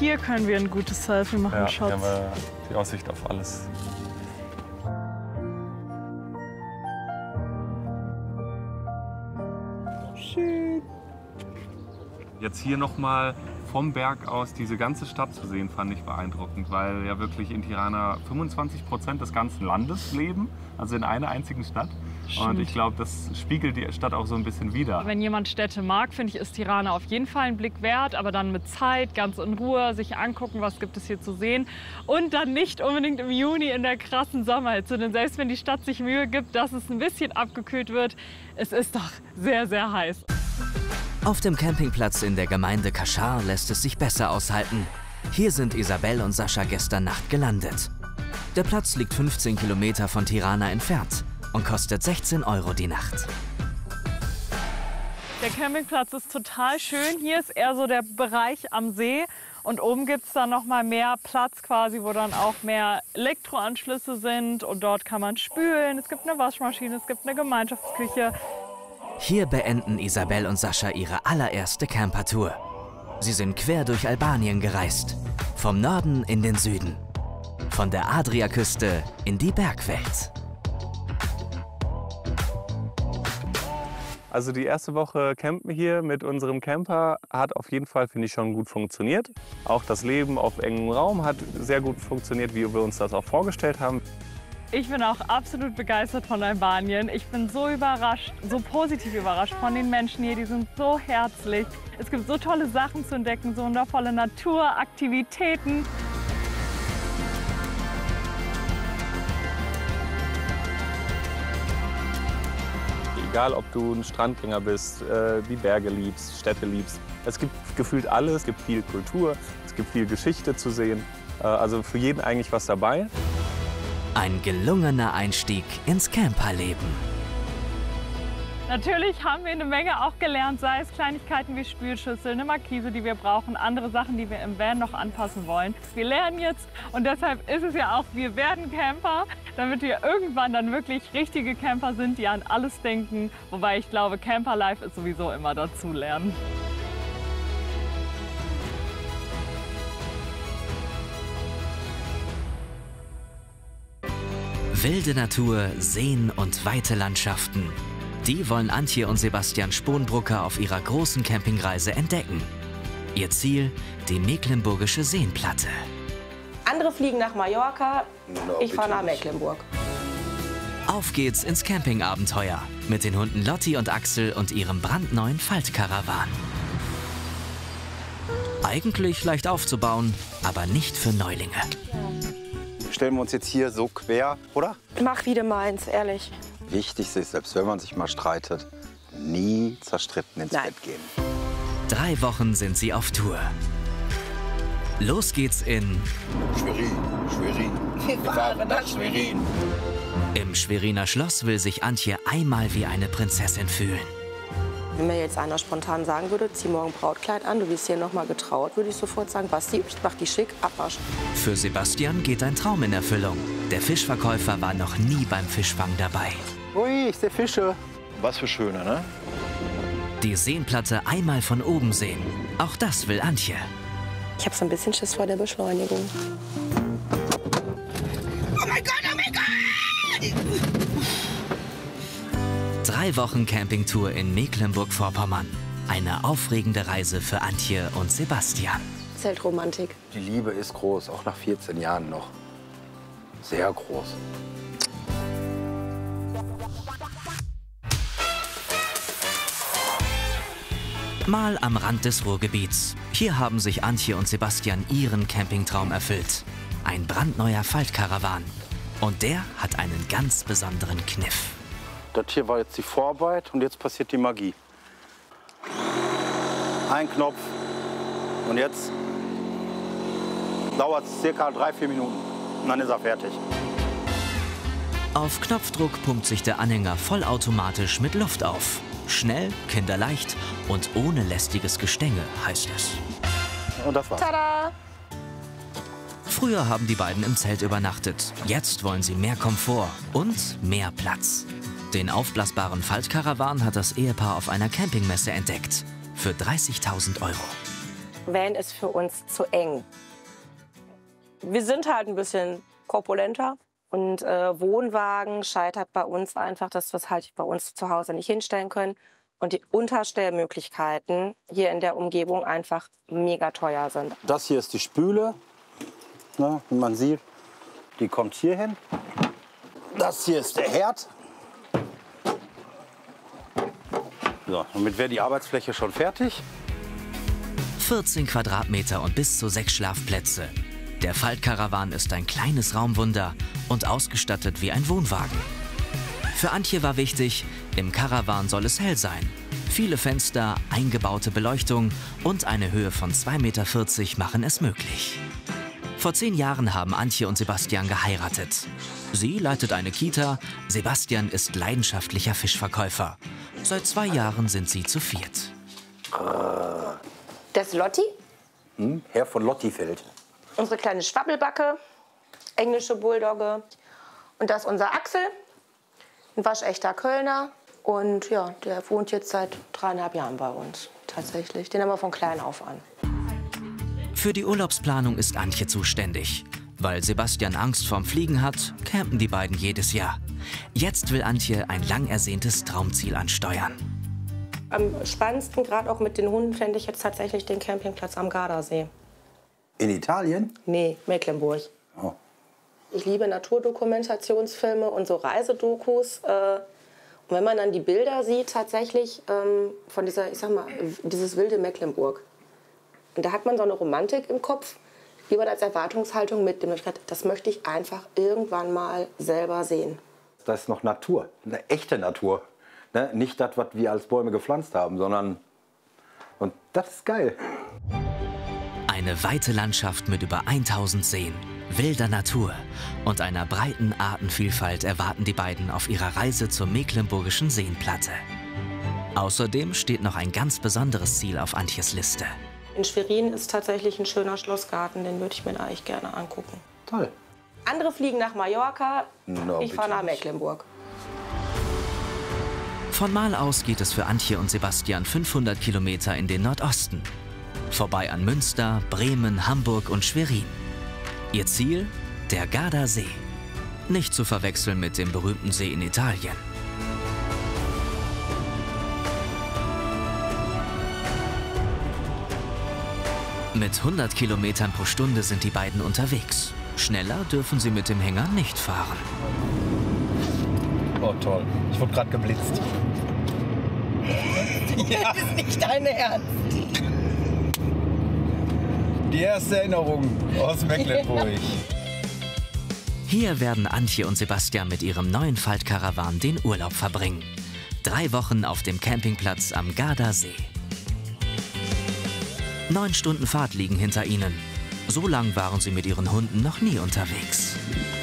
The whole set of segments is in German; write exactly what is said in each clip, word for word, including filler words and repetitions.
hier können wir ein gutes Selfie machen, Ja, Schatz. hier haben wir die Aussicht auf alles. Schön. Jetzt hier nochmal vom Berg aus diese ganze Stadt zu sehen, fand ich beeindruckend, weil ja wirklich in Tirana fünfundzwanzig Prozent des ganzen Landes leben, also in einer einzigen Stadt. Stimmt. Und ich glaube, das spiegelt die Stadt auch so ein bisschen wider. Wenn jemand Städte mag, finde ich, ist Tirana auf jeden Fall einen Blick wert, aber dann mit Zeit, ganz in Ruhe, sich angucken, was gibt es hier zu sehen. Und dann nicht unbedingt im Juni in der krassen Sommerhitze, denn selbst wenn die Stadt sich Mühe gibt, dass es ein bisschen abgekühlt wird, es ist doch sehr, sehr heiß. Auf dem Campingplatz in der Gemeinde Kashar lässt es sich besser aushalten. Hier sind Isabel und Sascha gestern Nacht gelandet. Der Platz liegt fünfzehn Kilometer von Tirana entfernt und kostet sechzehn Euro die Nacht. Der Campingplatz ist total schön. Hier ist eher so der Bereich am See. Und oben gibt es dann noch mal mehr Platz quasi, wo dann auch mehr Elektroanschlüsse sind. Und dort kann man spülen. Es gibt eine Waschmaschine, es gibt eine Gemeinschaftsküche. Hier beenden Isabel und Sascha ihre allererste Campertour. Sie sind quer durch Albanien gereist. Vom Norden in den Süden. Von der Adriaküste in die Bergwelt. Also die erste Woche Campen hier mit unserem Camper hat auf jeden Fall, finde ich, schon gut funktioniert. Auch das Leben auf engem Raum hat sehr gut funktioniert, wie wir uns das auch vorgestellt haben. Ich bin auch absolut begeistert von Albanien. Ich bin so überrascht, so positiv überrascht von den Menschen hier. Die sind so herzlich. Es gibt so tolle Sachen zu entdecken, so wundervolle Natur, Aktivitäten. Egal, ob du ein Strandgänger bist, äh, die Berge liebst, Städte liebst. Es gibt gefühlt alles. Es gibt viel Kultur, es gibt viel Geschichte zu sehen. Äh, also für jeden eigentlich was dabei. Ein gelungener Einstieg ins Camperleben. Natürlich haben wir eine Menge auch gelernt, sei es Kleinigkeiten wie Spülschüssel, eine Markise, die wir brauchen, andere Sachen, die wir im Van noch anpassen wollen. Wir lernen jetzt und deshalb ist es ja auch, wir werden Camper, damit wir irgendwann dann wirklich richtige Camper sind, die an alles denken. Wobei ich glaube, Camperlife ist sowieso immer dazulernen. Wilde Natur, Seen und weite Landschaften. Die wollen Antje und Sebastian Sponbrucker auf ihrer großen Campingreise entdecken. Ihr Ziel, die Mecklenburgische Seenplatte. Andere fliegen nach Mallorca, No, ich fahre bitte nach nicht. Mecklenburg. Auf geht's ins Campingabenteuer mit den Hunden Lotti und Axel und ihrem brandneuen Faltkarawan. Eigentlich leicht aufzubauen, aber nicht für Neulinge. Stellen wir uns jetzt hier so quer, oder? Mach wie du meinst, ehrlich. Wichtig ist, selbst wenn man sich mal streitet, nie zerstritten ins Nein. Bett gehen. Drei Wochen sind sie auf Tour. Los geht's in Schwerin, Schwerin. Wir fahren nach Schwerin. Im Schweriner Schloss will sich Antje einmal wie eine Prinzessin fühlen. Wenn mir jetzt einer spontan sagen würde, zieh morgen Brautkleid an, du wirst hier noch mal getraut, würde ich sofort sagen, Basti, mach die schick, Abwasch. Für Sebastian geht ein Traum in Erfüllung. Der Fischverkäufer war noch nie beim Fischfang dabei. Ui, ich sehe Fische. Was für schöne, ne? Die Seenplatte einmal von oben sehen. Auch das will Antje. Ich habe so ein bisschen Schiss vor der Beschleunigung. Oh mein Gott, oh mein Gott! Drei Wochen Campingtour in Mecklenburg-Vorpommern. Eine aufregende Reise für Antje und Sebastian. Zeltromantik. Die Liebe ist groß, auch nach vierzehn Jahren noch. Sehr groß. Mal am Rand des Ruhrgebiets. Hier haben sich Antje und Sebastian ihren Campingtraum erfüllt. Ein brandneuer Faltkarawan. Und der hat einen ganz besonderen Kniff. Das hier war jetzt die Vorarbeit und jetzt passiert die Magie. Ein Knopf und jetzt dauert es circa drei, vier Minuten und dann ist er fertig. Auf Knopfdruck pumpt sich der Anhänger vollautomatisch mit Luft auf. Schnell, kinderleicht und ohne lästiges Gestänge, heißt es. Und das war's. Tada! Früher haben die beiden im Zelt übernachtet. Jetzt wollen sie mehr Komfort und mehr Platz. Den aufblasbaren Faltkarawan hat das Ehepaar auf einer Campingmesse entdeckt. Für dreißigtausend Euro. Van ist für uns zu eng. Wir sind halt ein bisschen korpulenter und äh, Wohnwagen scheitert bei uns einfach, dass wir es halt bei uns zu Hause nicht hinstellen können und die Unterstellmöglichkeiten hier in der Umgebung einfach mega teuer sind. Das hier ist die Spüle, ne, wie man sieht, die kommt hier hin. Das hier ist der Herd. So, damit wäre die Arbeitsfläche schon fertig. vierzehn Quadratmeter und bis zu sechs Schlafplätze. Der Faltkarawan ist ein kleines Raumwunder und ausgestattet wie ein Wohnwagen. Für Antje war wichtig, im Karawan soll es hell sein. Viele Fenster, eingebaute Beleuchtung und eine Höhe von zwei Komma vierzig Meter machen es möglich. Vor zehn Jahren haben Antje und Sebastian geheiratet. Sie leitet eine Kita, Sebastian ist leidenschaftlicher Fischverkäufer. Seit zwei Jahren sind sie zu viert. Das ist Lotti, Hm, Herr von Lottifeld. unsere kleine Schwabbelbacke, englische Bulldogge. Und das ist unser Axel, ein waschechter Kölner. Und ja, der wohnt jetzt seit dreieinhalb Jahren bei uns tatsächlich. Den haben wir von klein auf an. Für die Urlaubsplanung ist Antje zuständig. Weil Sebastian Angst vorm Fliegen hat, campen die beiden jedes Jahr. Jetzt will Antje ein lang ersehntes Traumziel ansteuern. Am spannendsten, gerade auch mit den Hunden, fände ich jetzt tatsächlich den Campingplatz am Gardasee. In Italien? Nee, Mecklenburg. Oh. Ich liebe Naturdokumentationsfilme und so Reisedokus. Äh, und wenn man dann die Bilder sieht, tatsächlich ähm, von dieser, ich sag mal, dieses wilde Mecklenburg. Und da hat man so eine Romantik im Kopf, die man als Erwartungshaltung mitnimmt. Das möchte ich einfach irgendwann mal selber sehen. Das ist noch Natur, eine echte Natur. Ne? Nicht das, was wir als Bäume gepflanzt haben, sondern... Und das ist geil. Eine weite Landschaft mit über tausend Seen, wilder Natur und einer breiten Artenvielfalt erwarten die beiden auf ihrer Reise zur Mecklenburgischen Seenplatte. Außerdem steht noch ein ganz besonderes Ziel auf Antjes Liste. In Schwerin ist tatsächlich ein schöner Schlossgarten, den würde ich mir eigentlich gerne angucken. Toll. Andere fliegen nach Mallorca, No, ich fahre nach bitte nicht. Mecklenburg. Von Mal aus geht es für Antje und Sebastian fünfhundert Kilometer in den Nordosten. Vorbei an Münster, Bremen, Hamburg und Schwerin. Ihr Ziel? Der Gardasee. Nicht zu verwechseln mit dem berühmten See in Italien. Mit hundert Kilometern pro Stunde sind die beiden unterwegs. Schneller dürfen sie mit dem Hänger nicht fahren. Oh, toll. Ich wurde gerade geblitzt. Das ist nicht dein Ernst. Die erste Erinnerung aus Mecklenburg. Hier werden Antje und Sebastian mit ihrem neuen Faltkarawan den Urlaub verbringen. Drei Wochen auf dem Campingplatz am Gardasee. Neun Stunden Fahrt liegen hinter ihnen. So lang waren sie mit ihren Hunden noch nie unterwegs.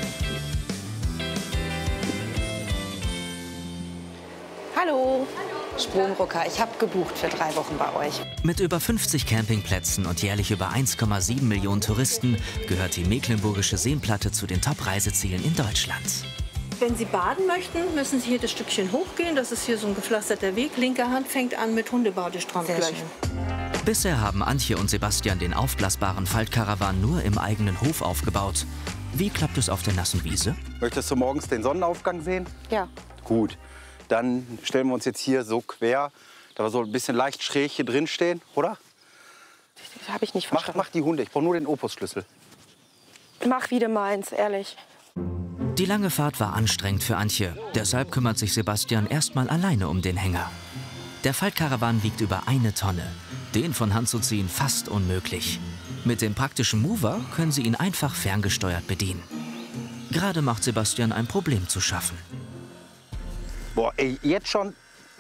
Hallo. Sprungrucker, ich habe gebucht für drei Wochen bei euch. Mit über fünfzig Campingplätzen und jährlich über eins Komma sieben Millionen Touristen gehört die Mecklenburgische Seenplatte zu den Top-Reisezielen in Deutschland. Wenn Sie baden möchten, müssen Sie hier das Stückchen hochgehen. Das ist hier so ein gepflasterter Weg. Linke Hand fängt an mit Hundebadestrand Sehr gleich. schön. Bisher haben Antje und Sebastian den aufblasbaren Faltkarawan nur im eigenen Hof aufgebaut. Wie klappt es auf der nassen Wiese? Möchtest du morgens den Sonnenaufgang sehen? Ja. Gut. Dann stellen wir uns jetzt hier so quer, da wir so ein bisschen leicht schräg hier drin stehen, oder? Das habe ich nicht Mach, verstanden. mach die Hunde, ich brauche nur den Opusschlüssel. Mach wie du meinst, ehrlich. Die lange Fahrt war anstrengend für Antje. Deshalb kümmert sich Sebastian erstmal alleine um den Hänger. Der Faltkarawan wiegt über eine Tonne. Den von Hand zu ziehen fast unmöglich. Mit dem praktischen Mover können sie ihn einfach ferngesteuert bedienen. Gerade macht Sebastian ein Problem zu schaffen. Boah, ey, jetzt schon.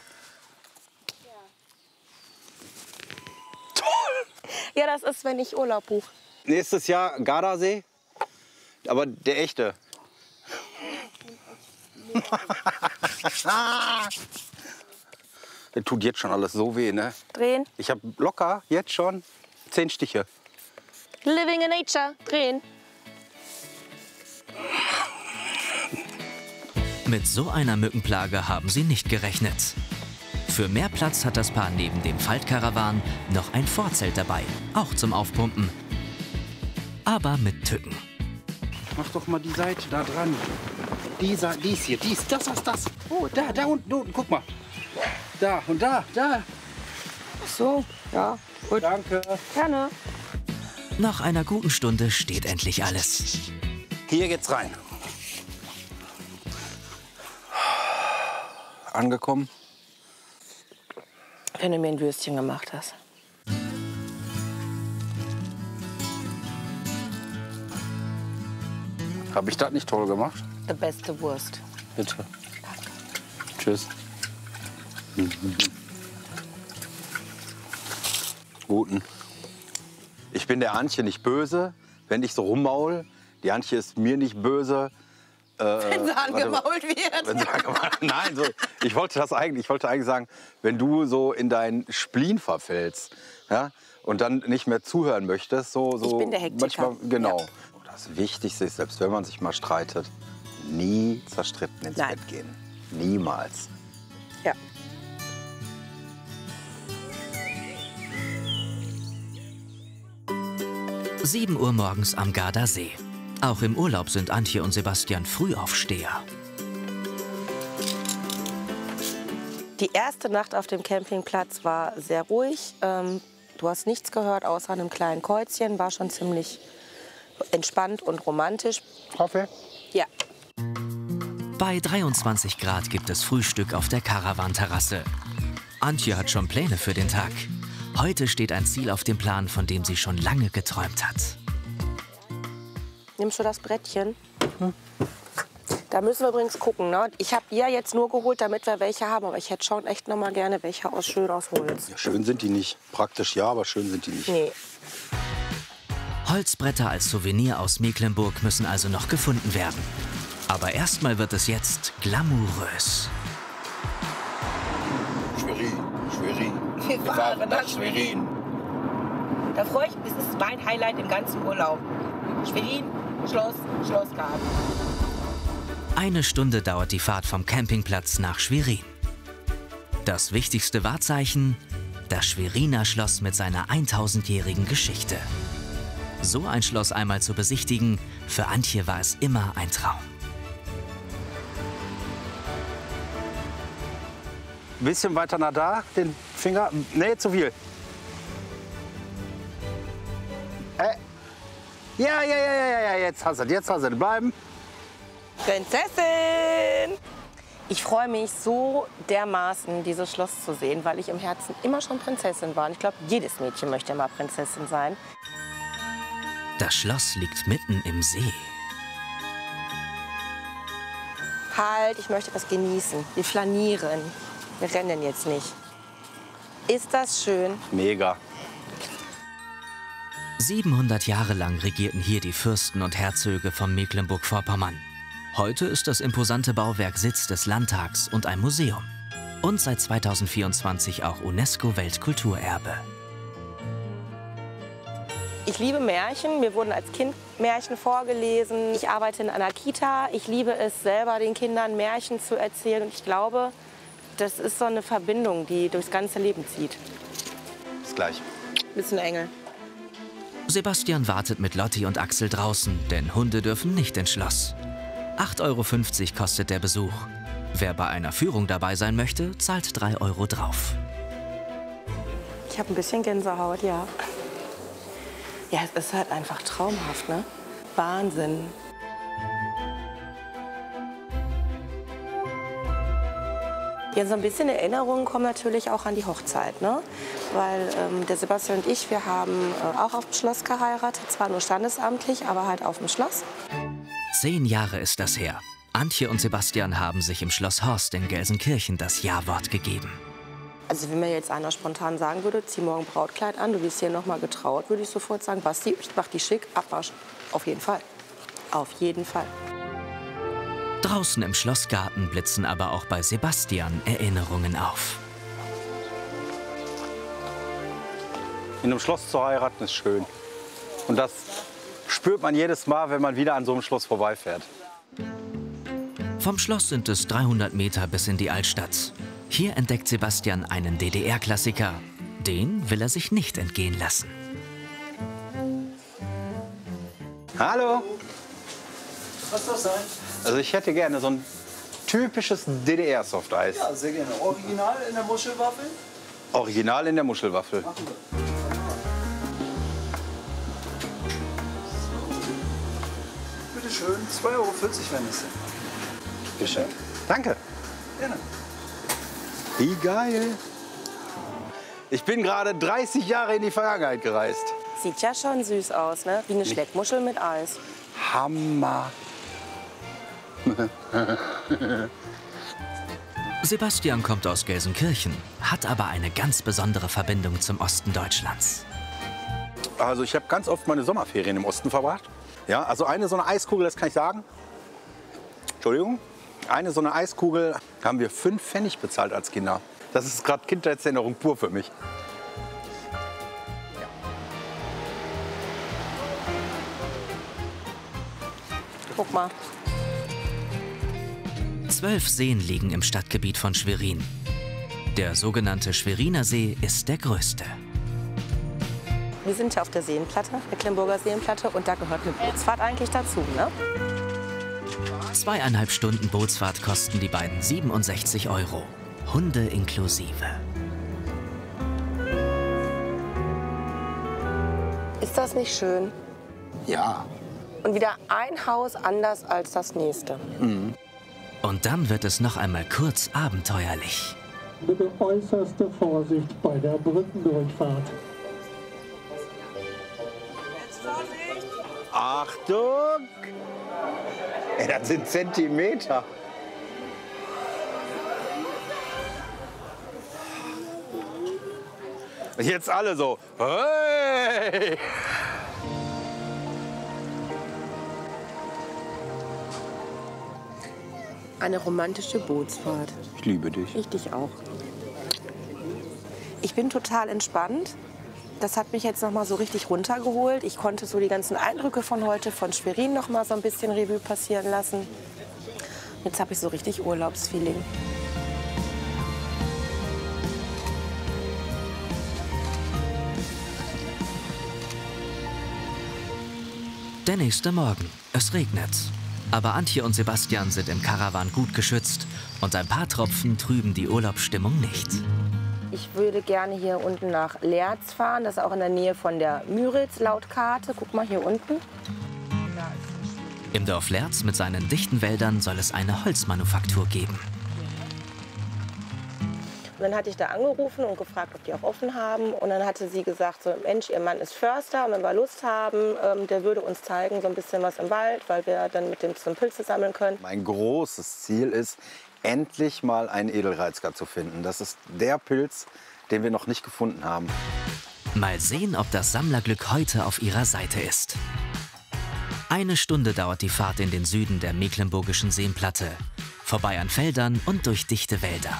Toll! Ja, das ist, wenn ich Urlaub buche. Nächstes Jahr Gardasee, aber der echte. Das tut jetzt schon alles so weh, ne? Drehen. Ich habe locker jetzt schon zehn Stiche. Living in nature. Drehen. Mit so einer Mückenplage haben sie nicht gerechnet. Für mehr Platz hat das Paar neben dem Faltkarawan noch ein Vorzelt dabei, auch zum Aufpumpen. Aber mit Tücken. Mach doch mal die Seite da dran. Dieser, dies hier, dies, das, das, das. Oh, da, da unten, unten, guck mal. Da und da, da. Ach so, ja, gut. Danke. Gerne. Nach einer guten Stunde steht endlich alles. Hier geht's rein. Angekommen. Wenn du mir ein Würstchen gemacht hast. Habe ich das nicht toll gemacht? Die beste Wurst. Bitte. Tschüss. Guten. Ich bin der Antje nicht böse, wenn ich so rummaul. Die Antje ist mir nicht böse. Äh, Wenn sie angemault wird. Wenn sie angemault, nein, so, ich wollte das eigentlich, ich wollte eigentlich sagen, wenn du so in deinen Spleen verfällst, ja, und dann nicht mehr zuhören möchtest, so, so Ich bin der Hektiker. manchmal, genau. Ja. Das Wichtigste ist, selbst wenn man sich mal streitet, nie zerstritten ins Nein. Bett gehen. Niemals. Ja. sieben Uhr morgens am Gardasee. Auch im Urlaub sind Antje und Sebastian Frühaufsteher. Die erste Nacht auf dem Campingplatz war sehr ruhig. Ähm, du hast nichts gehört, außer einem kleinen Käuzchen. War schon ziemlich entspannt und romantisch. Kaffee? Ja. Bei dreiundzwanzig Grad gibt es Frühstück auf der Caravan-Terrasse. Antje hat schon Pläne für den Tag. Heute steht ein Ziel auf dem Plan, von dem sie schon lange geträumt hat. Nimmst du das Brettchen? Hm. Da müssen wir übrigens gucken. Ne? Ich habe die ja jetzt nur geholt, damit wir welche haben. Aber ich hätte schon echt noch mal gerne welche aus schön aus Holz. Ja, schön sind die nicht. Praktisch ja, aber schön sind die nicht. Nee. Holzbretter als Souvenir aus Mecklenburg müssen also noch gefunden werden. Aber erstmal wird es jetzt glamourös. Schwerin, Schwerin. Wir fahren nach Schwerin. Da freue ich mich, das ist mein Highlight im ganzen Urlaub. Schwerin, Schloss, Schlossgarten. Eine Stunde dauert die Fahrt vom Campingplatz nach Schwerin. Das wichtigste Wahrzeichen? Das Schweriner Schloss mit seiner tausendjährigen Geschichte. So ein Schloss einmal zu besichtigen, für Antje war es immer ein Traum. Ein bisschen weiter nach da, den Finger. Nee, zu viel. Äh. Ja, ja, ja, ja, ja, jetzt hast du es, jetzt hast du es. Bleiben. Prinzessin! Ich freue mich so dermaßen, dieses Schloss zu sehen, weil ich im Herzen immer schon Prinzessin war. Und ich glaube, jedes Mädchen möchte mal Prinzessin sein. Das Schloss liegt mitten im See. Halt, ich möchte was genießen. Wir flanieren. Wir rennen jetzt nicht. Ist das schön? Mega. siebenhundert Jahre lang regierten hier die Fürsten und Herzöge von Mecklenburg-Vorpommern. Heute ist das imposante Bauwerk Sitz des Landtags und ein Museum. Und seit zweitausendvierundzwanzig auch UNESCO-Weltkulturerbe. Ich liebe Märchen. Mir wurden als Kind Märchen vorgelesen. Ich arbeite in einer Kita. Ich liebe es, selber den Kindern Märchen zu erzählen. Und ich glaube, das ist so eine Verbindung, die durchs ganze Leben zieht. Bis gleich. Bisschen Engel. Sebastian wartet mit Lotti und Axel draußen, denn Hunde dürfen nicht ins Schloss. acht Euro fünfzig kostet der Besuch. Wer bei einer Führung dabei sein möchte, zahlt drei Euro drauf. Ich habe ein bisschen Gänsehaut, ja. Ja, es ist halt einfach traumhaft, ne? Wahnsinn. Ja, so ein bisschen Erinnerungen kommen natürlich auch an die Hochzeit, ne? Weil ähm, der Sebastian und ich, wir haben äh, auch auf dem Schloss geheiratet. Zwar nur standesamtlich, aber halt auf dem Schloss. Zehn Jahre ist das her. Antje und Sebastian haben sich im Schloss Horst in Gelsenkirchen das Ja-Wort gegeben. Also wenn mir jetzt einer spontan sagen würde, zieh morgen Brautkleid an, du wirst hier noch mal getraut, würde ich sofort sagen, Basti, ich mach die schick, Abwasch. Auf jeden Fall. Auf jeden Fall. Draußen im Schlossgarten blitzen aber auch bei Sebastian Erinnerungen auf. In einem Schloss zu heiraten ist schön. Und das spürt man jedes Mal, wenn man wieder an so einem Schloss vorbeifährt. Vom Schloss sind es dreihundert Meter bis in die Altstadt. Hier entdeckt Sebastian einen D D R-Klassiker. Den will er sich nicht entgehen lassen. Hallo. Was soll das sein? Also ich hätte gerne so ein typisches D D R-Softeis. Ja, sehr gerne. Original in der Muschelwaffel? Original in der Muschelwaffel. Machen wir. Bitte schön, zwei Euro vierzig werden es. Geschenk. Danke. Gerne. Wie geil. Ich bin gerade dreißig Jahre in die Vergangenheit gereist. Sieht ja schon süß aus, ne? Wie eine Schleckmuschel mit Eis. Hammer. Sebastian kommt aus Gelsenkirchen, hat aber eine ganz besondere Verbindung zum Osten Deutschlands. Also ich habe ganz oft meine Sommerferien im Osten verbracht. Ja, also eine so eine Eiskugel, das kann ich sagen. Entschuldigung. Eine so eine Eiskugel haben wir fünf Pfennig bezahlt als Kinder. Das ist gerade Kindheitserinnerung pur für mich. Guck mal. Zwölf Seen liegen im Stadtgebiet von Schwerin. Der sogenannte Schweriner See ist der größte. Wir sind ja auf der Seenplatte, Mecklenburger Seenplatte, und da gehört eine Bootsfahrt eigentlich dazu, ne? Zweieinhalb Stunden Bootsfahrt kosten die beiden siebenundsechzig Euro. Hunde inklusive. Ist das nicht schön? Ja. Und wieder ein Haus anders als das nächste. Mhm. Und dann wird es noch einmal kurz abenteuerlich. Bitte äußerste Vorsicht bei der Brückendurchfahrt. Achtung! Ey, das sind Zentimeter. Jetzt alle so. Hey! Eine romantische Bootsfahrt. Ich liebe dich. Ich dich auch. Ich bin total entspannt. Das hat mich jetzt noch mal so richtig runtergeholt. Ich konnte so die ganzen Eindrücke von heute von Schwerin noch mal so ein bisschen Revue passieren lassen. Jetzt habe ich so richtig Urlaubsfeeling. Der nächste Morgen. Es regnet. Aber Antje und Sebastian sind im Karawan gut geschützt und ein paar Tropfen trüben die Urlaubsstimmung nicht. Ich würde gerne hier unten nach Lerz fahren. Das ist auch in der Nähe von der Müritz laut Karte. Guck mal hier unten. Im Dorf Lerz mit seinen dichten Wäldern soll es eine Holzmanufaktur geben. Und dann hatte ich da angerufen und gefragt, ob die auch offen haben. Und dann hatte sie gesagt, so, Mensch, ihr Mann ist Förster und wenn wir Lust haben, ähm, der würde uns zeigen, so ein bisschen was im Wald, weil wir dann mit dem zum Pilze sammeln können. Mein großes Ziel ist, endlich mal einen Edelreizker zu finden. Das ist der Pilz, den wir noch nicht gefunden haben. Mal sehen, ob das Sammlerglück heute auf ihrer Seite ist. Eine Stunde dauert die Fahrt in den Süden der Mecklenburgischen Seenplatte. Vorbei an Feldern und durch dichte Wälder.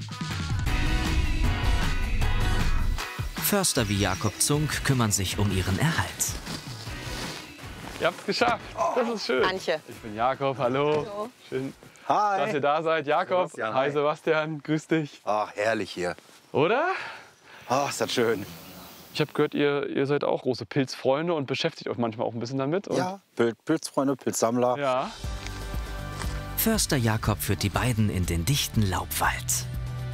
Förster wie Jakob Zunk kümmern sich um ihren Erhalt. Ihr habt es geschafft. Das ist schön. Antje. Ich bin Jakob, hallo. Hallo. Schön, Hi. dass ihr da seid. Jakob, Sebastian, hi hi. Sebastian, grüß dich. Ach, herrlich hier. Oder? Ach, ist das schön. Ich habe gehört, ihr, ihr seid auch große Pilzfreunde und beschäftigt euch manchmal auch ein bisschen damit. Und Ja, Pil- Pilzfreunde, Pilzsammler. ja. Förster Jakob führt die beiden in den dichten Laubwald.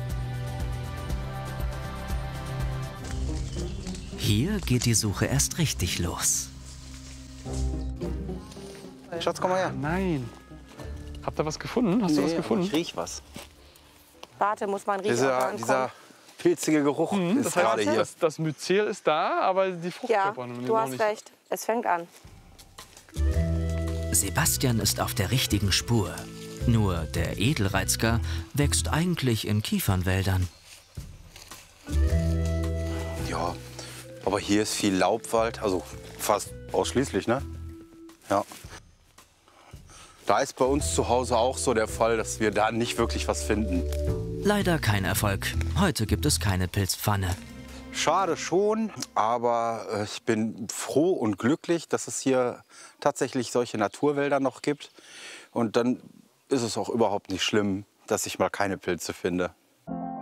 Hier geht die Suche erst richtig los. Schatz, komm mal her. Nein. Habt ihr was gefunden? Hast du was Nee, gefunden? Ich riech was. Warte, muss man riechen, ob Dieser, er dieser ankommt. pilzige Geruch Mhm, ist das heißt, gerade hier. das, das Myzel ist da, aber die Ja, Fruchtkörper noch du hast nicht. recht. Es fängt an. Sebastian ist auf der richtigen Spur. Nur der Edelreizker wächst eigentlich in Kiefernwäldern. Ja, aber hier ist viel Laubwald, also fast ausschließlich, ne? Ja. Da ist bei uns zu Hause auch so der Fall, dass wir da nicht wirklich was finden. Leider kein Erfolg. Heute gibt es keine Pilzpfanne. Schade schon, aber äh, ich bin froh und glücklich, dass es hier tatsächlich solche Naturwälder noch gibt. Und dann ist es auch überhaupt nicht schlimm, dass ich mal keine Pilze finde.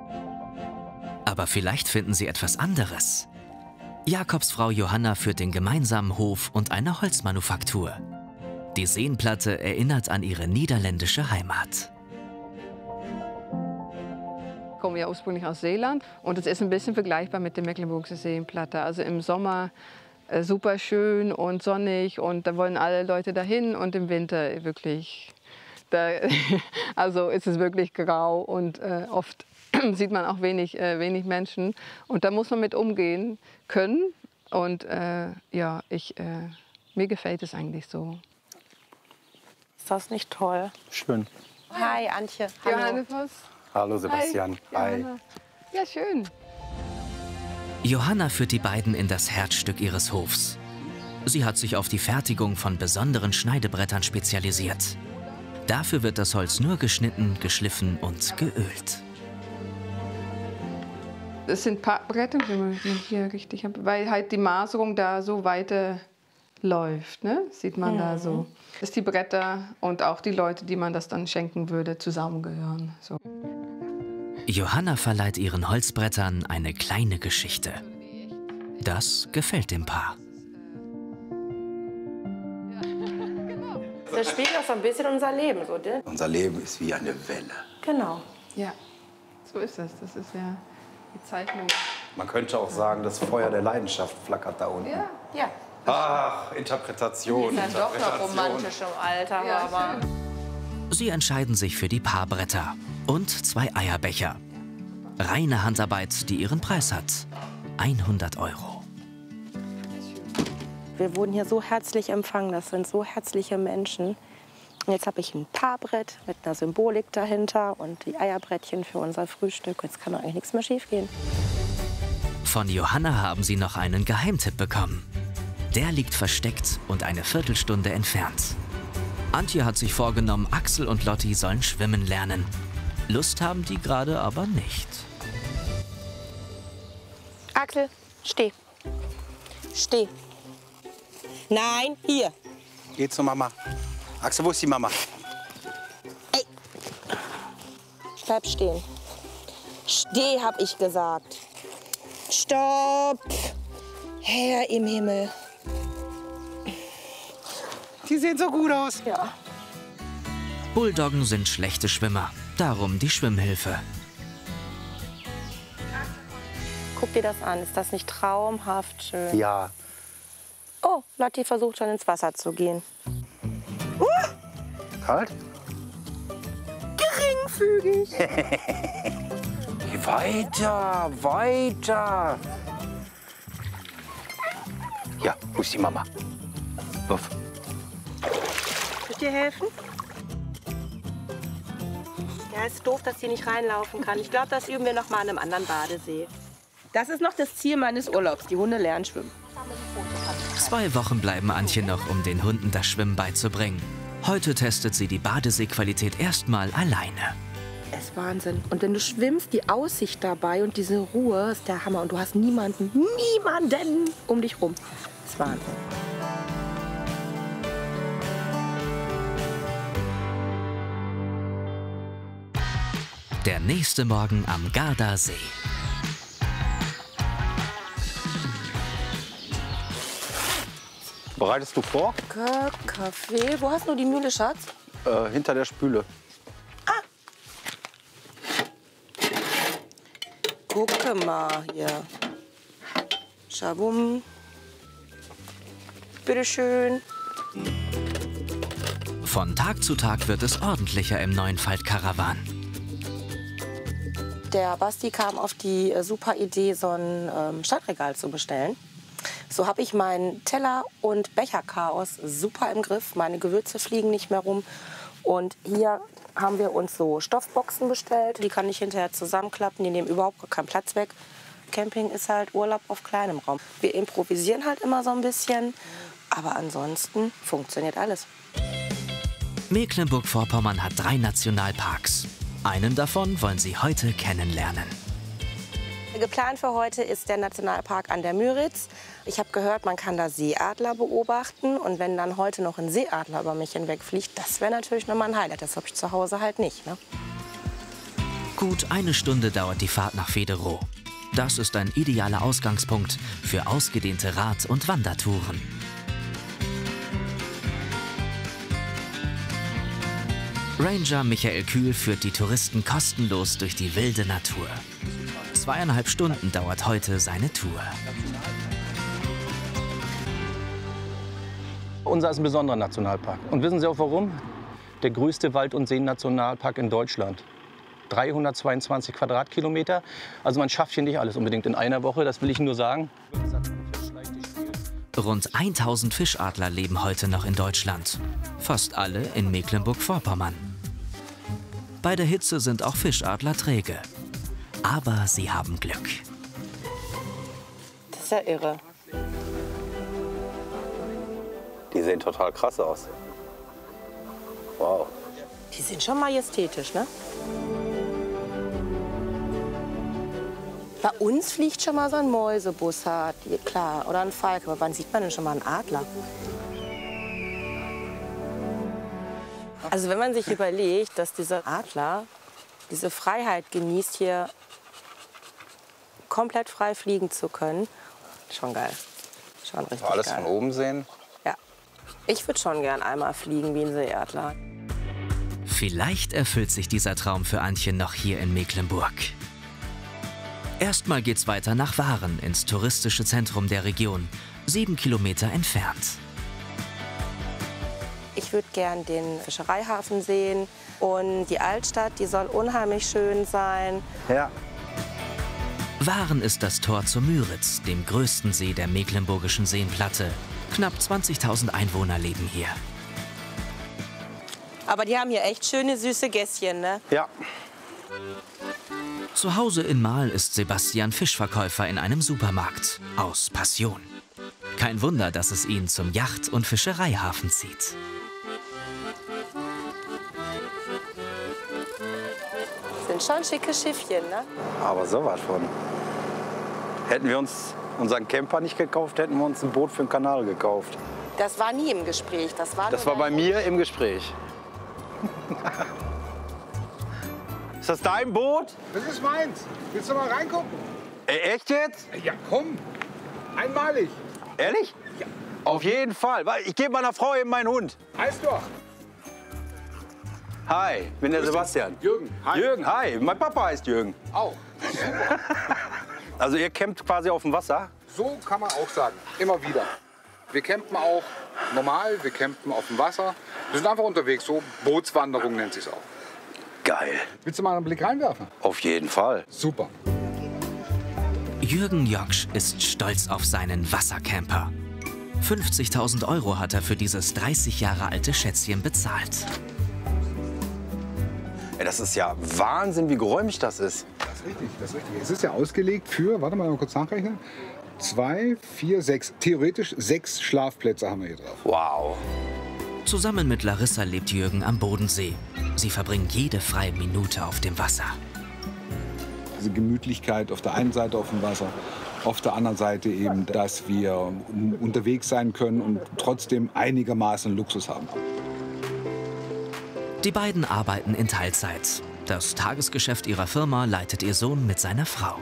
Aber vielleicht finden Sie etwas anderes. Jakobsfrau Johanna führt den gemeinsamen Hof und eine Holzmanufaktur. Die Seenplatte erinnert an ihre niederländische Heimat. Ich komme ja ursprünglich aus Seeland und es ist ein bisschen vergleichbar mit der Mecklenburgischen Seenplatte. Also im Sommer äh, super schön und sonnig und da wollen alle Leute dahin und im Winter wirklich, da, also ist es wirklich grau und äh, oft sieht man auch wenig, äh, wenig Menschen und da muss man mit umgehen können und äh, ja, ich, äh, mir gefällt es eigentlich so. Ist das nicht toll? Schön. Hi, Antje. Hallo. Johannes. Hallo Sebastian. Hi. Hi. Ja, schön. Johanna führt die beiden in das Herzstück ihres Hofs. Sie hat sich auf die Fertigung von besonderen Schneidebrettern spezialisiert. Dafür wird das Holz nur geschnitten, geschliffen und geölt. Das sind Pappbretter, wenn man hier richtig habe, weil halt die Maserung da so weiter läuft, ne? Sieht man mhm. da so. Dass die Bretter und auch die Leute, die man das dann schenken würde, zusammengehören. So. Johanna verleiht ihren Holzbrettern eine kleine Geschichte. Das gefällt dem Paar. Das spiegelt auch so ein bisschen unser Leben, so, ne? Unser Leben ist wie eine Welle. Genau. Ja, so ist es. Das ist ja die Zeichnung. Man könnte auch sagen, das Feuer der Leidenschaft flackert da unten. Ja, ja. Ach, Interpretation. Ist ja doch noch romantisch im Alter, ja, aber... Sie entscheiden sich für die Paarbretter und zwei Eierbecher. Reine Handarbeit, die ihren Preis hat. hundert Euro. Wir wurden hier so herzlich empfangen, das sind so herzliche Menschen. Und jetzt habe ich ein Paarbrett mit einer Symbolik dahinter und die Eierbrettchen für unser Frühstück. Jetzt kann doch eigentlich nichts mehr schief gehen. Von Johanna haben sie noch einen Geheimtipp bekommen. Der liegt versteckt und eine Viertelstunde entfernt. Antje hat sich vorgenommen, Axel und Lotti sollen schwimmen lernen. Lust haben die gerade aber nicht. Axel, steh. Steh. Nein, hier. Geh zur Mama. Axel, wo ist die Mama? Ey. Bleib stehen. Steh, hab ich gesagt. Stopp. Herr im Himmel. Die sehen so gut aus. Ja. Bulldoggen sind schlechte Schwimmer. Darum die Schwimmhilfe. Guck dir das an. Ist das nicht traumhaft schön? Ja. Oh, Lotti versucht schon ins Wasser zu gehen. Uh! Kalt? Geringfügig. Weiter, weiter. Ja, wo ist die Mama? Wuff. Soll ich dir helfen? Ja, ist doof, dass sie nicht reinlaufen kann. Ich glaube, das üben wir noch mal an einem anderen Badesee. Das ist noch das Ziel meines Urlaubs. Die Hunde lernen schwimmen. Zwei Wochen bleiben Antje noch, um den Hunden das Schwimmen beizubringen. Heute testet sie die Badeseequalität erstmal alleine. Es ist Wahnsinn. Und wenn du schwimmst, die Aussicht dabei und diese Ruhe ist der Hammer. Und du hast niemanden, niemanden um dich rum. Das ist Wahnsinn. Der nächste Morgen am Gardasee. Bereitest du vor? K Kaffee. Wo hast du die Mühle, Schatz? Äh, hinter der Spüle. Ah. Gucke mal hier. Schabum. Bitteschön. Von Tag zu Tag wird es ordentlicher im neuen Faltkarawan. Der Basti kam auf die äh, super Idee, so ein ähm, Stadtregal zu bestellen. So habe ich meinen Teller- und Becherchaos super im Griff. Meine Gewürze fliegen nicht mehr rum. Und hier haben wir uns so Stoffboxen bestellt. Die kann ich hinterher zusammenklappen. Die nehmen überhaupt keinen Platz weg. Camping ist halt Urlaub auf kleinem Raum. Wir improvisieren halt immer so ein bisschen. Aber ansonsten funktioniert alles. Mecklenburg-Vorpommern hat drei Nationalparks. Einen davon wollen sie heute kennenlernen. Geplant für heute ist der Nationalpark an der Müritz. Ich habe gehört, man kann da Seeadler beobachten. Und wenn dann heute noch ein Seeadler über mich hinwegfliegt, das wäre natürlich nochmal ein Highlight. Das habe ich zu Hause halt nicht. Ne? Gut eine Stunde dauert die Fahrt nach Federow. Das ist ein idealer Ausgangspunkt für ausgedehnte Rad- und Wandertouren. Ranger Michael Kühl führt die Touristen kostenlos durch die wilde Natur. Zweieinhalb Stunden dauert heute seine Tour. Unser ist ein besonderer Nationalpark. Und wissen Sie auch warum? Der größte Wald- und Seennationalpark in Deutschland. dreihundertzweiundzwanzig Quadratkilometer. Also man schafft hier nicht alles unbedingt in einer Woche, das will ich nur sagen. Rund tausend Fischadler leben heute noch in Deutschland. Fast alle in Mecklenburg-Vorpommern. Bei der Hitze sind auch Fischadler träge. Aber sie haben Glück. Das ist ja irre. Die sehen total krass aus. Wow. Die sind schon majestätisch, ne? Bei uns fliegt schon mal so ein Mäusebussard, klar, oder ein Falke. Aber wann sieht man denn schon mal einen Adler? Also wenn man sich überlegt, dass dieser Adler diese Freiheit genießt, hier komplett frei fliegen zu können, schon geil. Schon richtig geil. Alles von oben sehen? Ja. Ich würde schon gern einmal fliegen wie ein Seeadler. Vielleicht erfüllt sich dieser Traum für Antje noch hier in Mecklenburg. Erstmal geht's weiter nach Waren, ins touristische Zentrum der Region, sieben Kilometer entfernt. Ich würde gern den Fischereihafen sehen und die Altstadt, die soll unheimlich schön sein. Ja. Waren ist das Tor zur Müritz, dem größten See der mecklenburgischen Seenplatte. Knapp zwanzigtausend Einwohner leben hier. Aber die haben hier echt schöne, süße Gässchen, ne? Ja. Zu Hause in Mahl ist Sebastian Fischverkäufer in einem Supermarkt. Aus Passion. Kein Wunder, dass es ihn zum Yacht- und Fischereihafen zieht. Sind schon schicke Schiffchen, ne? Aber sowas von. Hätten wir uns unseren Camper nicht gekauft, hätten wir uns ein Boot für den Kanal gekauft. Das war nie im Gespräch. Das war, Das nur war bei mir im Gespräch. Ist das dein Boot? Das ist meins. Willst du mal reingucken? Ey, echt jetzt? Ja, komm. Einmalig. Ehrlich? Ja. Auf jeden Fall. Weil ich gebe meiner Frau eben meinen Hund. Heiß doch. Hi, ich bin der Sebastian. Jürgen. Hi. Jürgen, hi. Mein Papa heißt Jürgen. Auch. Super. Also ihr campt quasi auf dem Wasser? So kann man auch sagen. Immer wieder. Wir campen auch normal, wir campen auf dem Wasser. Wir sind einfach unterwegs, so Bootswanderung nennt sich es auch. Geil. Willst du mal einen Blick reinwerfen? Auf jeden Fall. Super. Jürgen Joksch ist stolz auf seinen Wassercamper. fünfzigtausend Euro hat er für dieses dreißig Jahre alte Schätzchen bezahlt. Ey, das ist ja Wahnsinn, wie geräumig das ist. Das ist richtig, das ist richtig. Es ist ja ausgelegt für, warte mal, mal kurz nachrechnen, zwei, vier, sechs, theoretisch sechs Schlafplätze haben wir hier drauf. Wow. Zusammen mit Larissa lebt Jürgen am Bodensee. Sie verbringen jede freie Minute auf dem Wasser. Diese Gemütlichkeit auf der einen Seite auf dem Wasser, auf der anderen Seite eben, dass wir unterwegs sein können und trotzdem einigermaßen Luxus haben. Die beiden arbeiten in Teilzeit. Das Tagesgeschäft ihrer Firma leitet ihr Sohn mit seiner Frau.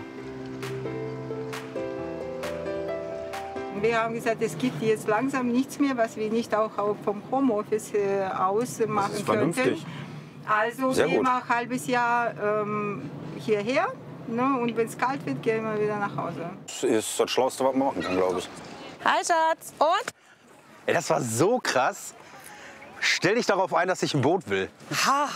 Wir haben gesagt, es gibt jetzt langsam nichts mehr, was wir nicht auch vom Homeoffice aus machen das ist könnten. vernünftig. Also Sehr gehen gut. wir ein halbes Jahr ähm, hierher, ne, und wenn es kalt wird, gehen wir wieder nach Hause. Das ist das Schlauste, was man machen kann, glaube ich. Hi, Schatz. Und? Ey, das war so krass. Stell dich darauf ein, dass ich ein Boot will. Ha.